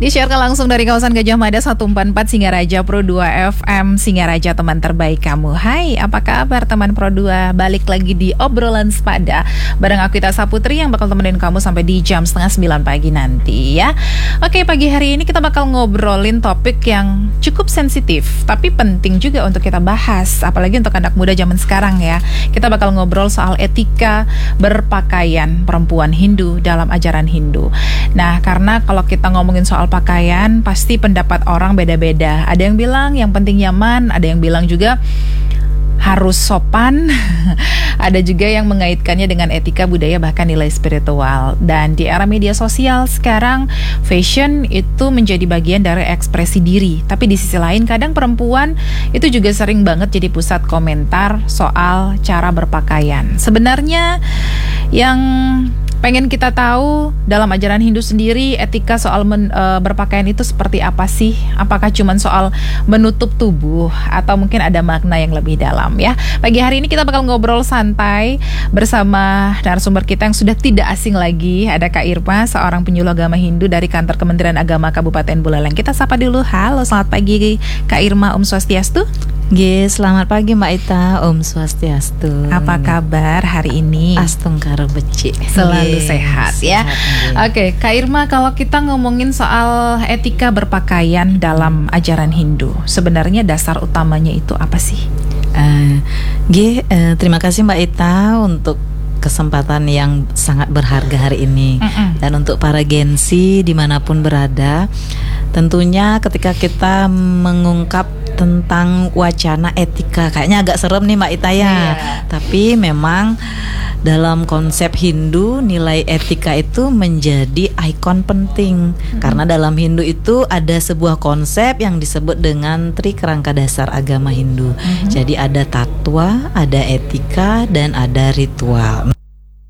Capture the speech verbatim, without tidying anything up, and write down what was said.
Disiarkan langsung dari kawasan Gajah Mada seratus empat puluh empat Singaraja Pro dua F M Singaraja, teman terbaik kamu. Hai, apa kabar teman Pro dua? Balik lagi di obrolan sepada bareng aku Ita Saputri yang bakal temenin kamu sampai di jam setengah sembilan pagi nanti ya. Oke, pagi hari ini kita bakal ngobrolin topik yang cukup sensitif tapi penting juga untuk kita bahas, apalagi untuk anak muda zaman sekarang ya. Kita bakal ngobrol soal etika berpakaian perempuan Hindu dalam ajaran Hindu. Nah, karena kalau kita ngomongin soal pakaian, pasti pendapat orang beda-beda. Ada yang bilang yang penting nyaman, ada yang bilang juga harus sopan, ada juga yang mengaitkannya dengan etika budaya bahkan nilai spiritual. Dan di era media sosial sekarang, fashion itu menjadi bagian dari ekspresi diri. Tapi di sisi lain kadang perempuan itu juga sering banget jadi pusat komentar soal cara berpakaian. Sebenarnya yang pengen kita tahu dalam ajaran Hindu sendiri, etika soal men, e, berpakaian itu seperti apa sih? Apakah cuma soal menutup tubuh atau mungkin ada makna yang lebih dalam ya? Pagi hari ini kita bakal ngobrol santai bersama narasumber kita yang sudah tidak asing lagi. Ada Kak Irma, seorang penyuluh agama Hindu dari Kantor Kementerian Agama Kabupaten Buleleng. Kita sapa dulu. Halo, selamat pagi Kak Irma, Om Swastiastu. Ye, selamat pagi Mbak Ita, Om Swastiastu. Apa kabar hari ini? Astungkara becik. Selalu Ye, sehat ya. Sehat, Oke, Kak Irma, kalau kita ngomongin soal etika berpakaian dalam ajaran Hindu, sebenarnya dasar utamanya itu apa sih? Uh, Ye, uh, terima kasih Mbak Ita untuk kesempatan yang sangat berharga hari ini. Mm-mm. Dan untuk para Gensi dimanapun berada, tentunya ketika kita mengungkap tentang wacana etika, kayaknya agak serem nih Mbak Ita ya. Yeah. Tapi memang dalam konsep Hindu, nilai etika itu menjadi ikon penting. Mm-hmm. Karena dalam Hindu itu ada sebuah konsep yang disebut dengan tri kerangka dasar agama Hindu. Mm-hmm. Jadi ada tatwa, ada etika, dan ada ritual.